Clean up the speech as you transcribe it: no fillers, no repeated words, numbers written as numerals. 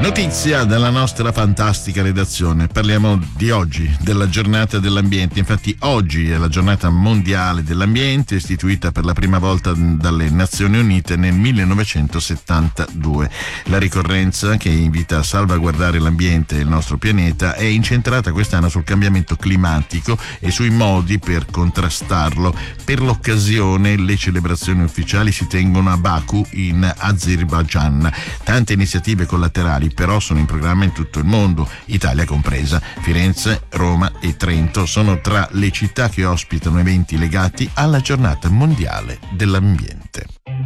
Notizia dalla nostra fantastica redazione. Parliamo di oggi, della giornata dell'ambiente. Infatti oggi è la giornata mondiale dell'ambiente, istituita per la prima volta dalle Nazioni Unite nel 1972. La ricorrenza, che invita a salvaguardare l'ambiente e il nostro pianeta, è incentrata quest'anno sul cambiamento climatico e sui modi per contrastarlo. Per l'occasione le celebrazioni ufficiali si tengono a Baku in Azerbaijan. Tante iniziative collaterali però sono in programma in tutto il mondo, Italia compresa. Firenze, Roma e Trento sono tra le città che ospitano eventi legati alla giornata mondiale dell'ambiente.